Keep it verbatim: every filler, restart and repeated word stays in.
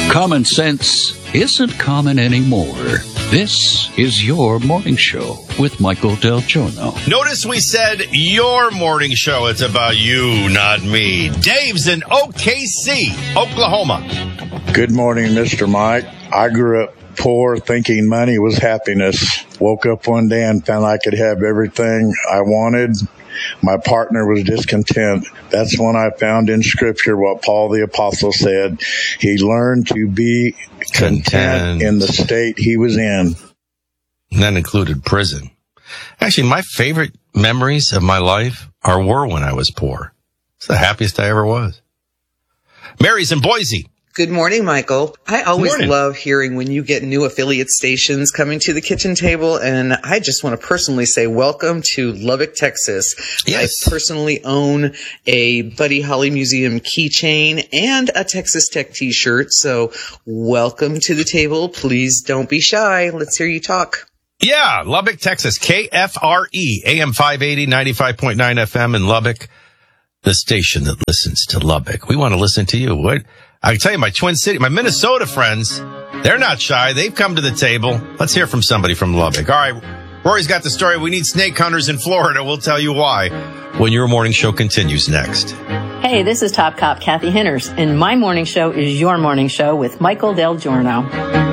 Common sense isn't common anymore. This is your morning show with Michael Del Giorno. Notice we said your morning show. It's about you, not me. Dave's in O K C, Oklahoma. Good morning, Mister Mike. I grew up poor, thinking money was happiness. Woke up one day and found I could have everything I wanted. My partner was discontent. That's when I found in Scripture what Paul the Apostle said. He learned to be content, content in the state he was in. And that included prison. Actually, my favorite memories of my life are were when I was poor. It's the happiest I ever was. Mary's in Boise. Good morning, Michael. I always morning. love hearing when you get new affiliate stations coming to the kitchen table, and I just want to personally say welcome to Lubbock, Texas. Yes. I personally own a Buddy Holly Museum keychain and a Texas Tech t-shirt, so welcome to the table. Please don't be shy. Let's hear you talk. Yeah, Lubbock, Texas, K F R E, A M five eighty, ninety-five point nine F M in Lubbock, the station that listens to Lubbock. We want to listen to you. What? I can tell you, my Twin City, my Minnesota friends, they're not shy. They've come to the table. Let's hear from somebody from Lubbock. All right, Rory's got the story. We need snake hunters in Florida. We'll tell you why when your morning show continues next. Hey, this is Top Cop Kathy Henners, and my morning show is your morning show with Michael Del Giorno.